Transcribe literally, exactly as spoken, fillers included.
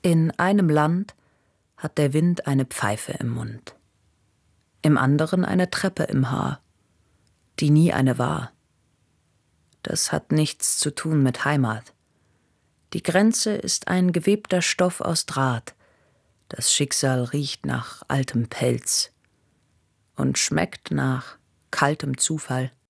In einem Land hat der Wind eine Pfeife im Mund, im anderen eine Treppe im Haar, die nie eine war. Das hat nichts zu tun mit Heimat. Die Grenze ist ein gewebter Stoff aus Draht. Das Schicksal riecht nach altem Pelz und schmeckt nach kaltem Zufall.